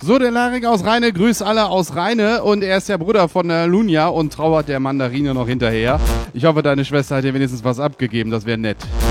So, der Larek aus Rheine grüßt alle aus Rheine und er ist der Bruder von Lunja und trauert der Mandarine noch hinterher. Ich hoffe, deine Schwester hat dir wenigstens was abgegeben, das wäre nett.